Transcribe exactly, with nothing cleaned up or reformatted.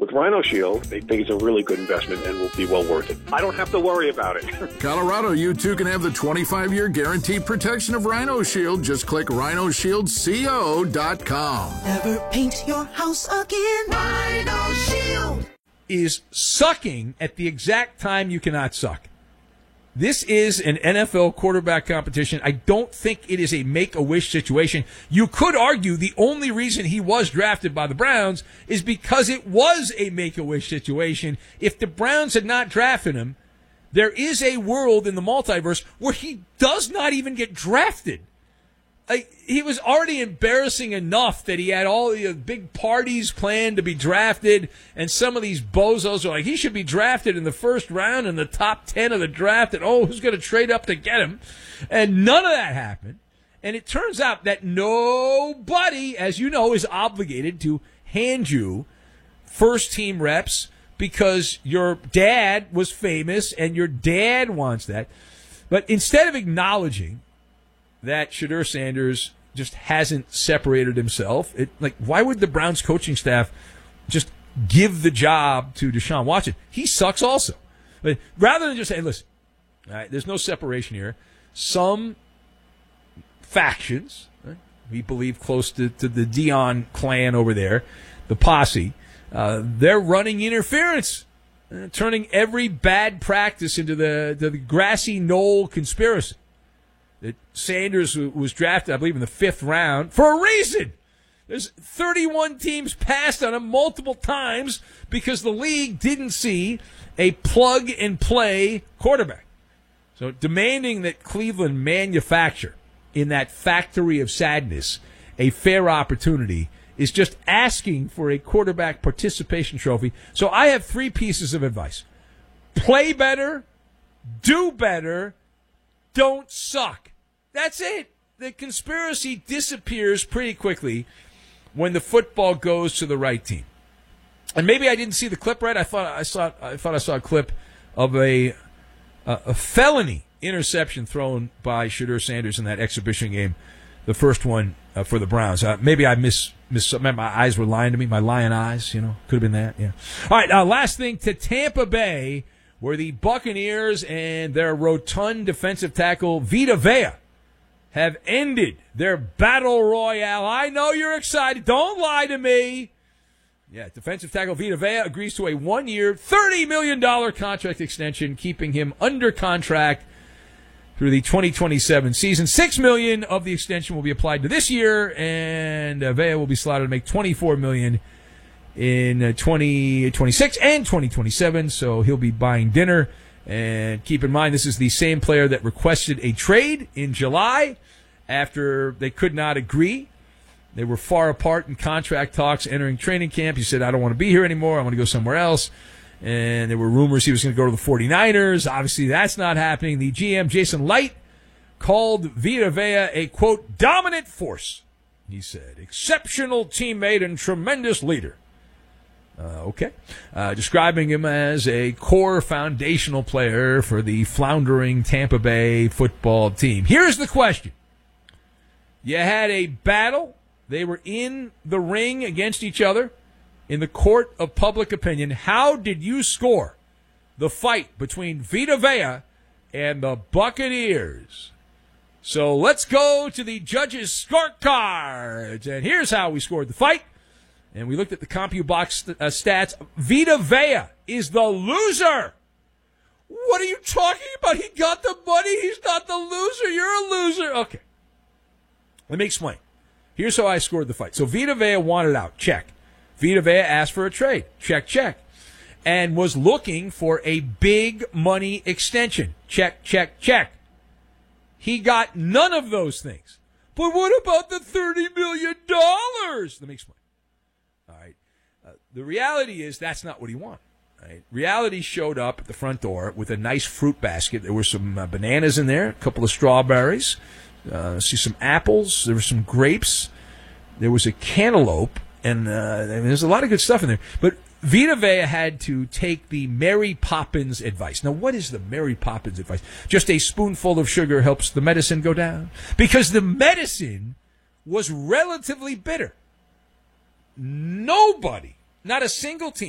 With Rhino Shield, they think it's a really good investment and will be well worth it. I don't have to worry about it. Colorado, you too can have the twenty-five year guaranteed protection of Rhino Shield. Just click rhino shield co dot com. Never paint your house again. Rhino Shield is sucking at the exact time you cannot suck. This is an N F L quarterback competition. I don't think it is a make-a-wish situation. You could argue the only reason he was drafted by the Browns is because it was a make-a-wish situation. If the Browns had not drafted him, there is a world in the multiverse where he does not even get drafted. Like, he was already embarrassing enough that he had all the big parties planned to be drafted, and some of these bozos are like, he should be drafted in the first round in the top ten of the draft, and oh, who's going to trade up to get him? And none of that happened. And it turns out that nobody, as you know, is obligated to hand you first-team reps because your dad was famous and your dad wants that. But instead of acknowledging that Shedeur Sanders just hasn't separated himself. It, like, why would the Browns coaching staff just give the job to Deshaun Watson? He sucks also. But rather than just say, listen, all right, there's no separation here. Some factions, right, we believe close to, to the Dion clan over there, the posse, uh, they're running interference, uh, turning every bad practice into the, the grassy knoll conspiracy. That Sanders was drafted, I believe, in the fifth round for a reason. There's thirty-one teams passed on him multiple times because the league didn't see a plug-and-play quarterback. So demanding that Cleveland manufacture in that factory of sadness a fair opportunity is just asking for a quarterback participation trophy. So I have three pieces of advice. Play better, do better, don't suck. That's it. The conspiracy disappears pretty quickly when the football goes to the right team. And maybe I didn't see the clip right. I thought I saw. I thought I saw a clip of a a, a felony interception thrown by Shedeur Sanders in that exhibition game, the first one uh, for the Browns. Uh, maybe I miss miss. My eyes were lying to me. My lion eyes. You know, could have been that. Yeah. All right. Uh, last thing to Tampa Bay, where the Buccaneers and their rotund defensive tackle Vita Vea have ended their battle royale. I know you're excited. Don't lie to me. Yeah, defensive tackle Vita Vea agrees to a one-year, thirty million dollars contract extension, keeping him under contract through the twenty twenty-seven season. six million dollars of the extension will be applied to this year, and uh, Vea will be slotted to make twenty-four million dollars in uh, twenty twenty-six and twenty twenty-seven, so he'll be buying dinner. And keep in mind, this is the same player that requested a trade in July after they could not agree. They were far apart in contract talks entering training camp. He said, I don't want to be here anymore. I want to go somewhere else. And there were rumors he was going to go to the 49ers. Obviously, that's not happening. The G M, Jason Light, called Vita Vea a, quote, dominant force. He said, exceptional teammate and tremendous leader. Uh, okay. Uh, describing him as a core foundational player for the floundering Tampa Bay football team. Here's the question. You had a battle. They were in the ring against each other in the court of public opinion. How did you score the fight between Vita Vea and the Buccaneers? So let's go to the judges' scorecards. And here's how we scored the fight. And we looked at the CompuBox uh, stats. Vita Vea is the loser. What are you talking about? He got the money. He's not the loser. You're a loser. Okay. Let me explain. Here's how I scored the fight. So Vita Vea wanted out. Check. Vita Vea asked for a trade. Check, check. And was looking for a big money extension. Check, check, check. He got none of those things. But what about the thirty million dollars? Let me explain. All right. Uh, the reality is that's not what he wanted. Right? Reality showed up at the front door with a nice fruit basket. There were some uh, bananas in there, a couple of strawberries, uh, see some apples. There were some grapes. There was a cantaloupe, and uh, there's a lot of good stuff in there. But Vita Vea had to take the Mary Poppins advice. Now, what is the Mary Poppins advice? Just a spoonful of sugar helps the medicine go down? Because the medicine was relatively bitter. Nobody, not a single team,